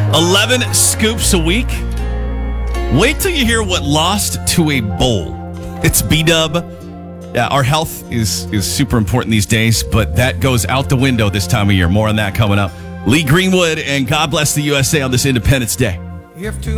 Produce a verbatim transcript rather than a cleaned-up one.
eleven scoops a week. Wait till you hear what lost to a bowl. It's B-Dub. Yeah, our health is, is super important these days, but that goes out the window this time of year. More on that coming up. Lee Greenwood and God Bless the U S A on this Independence Day.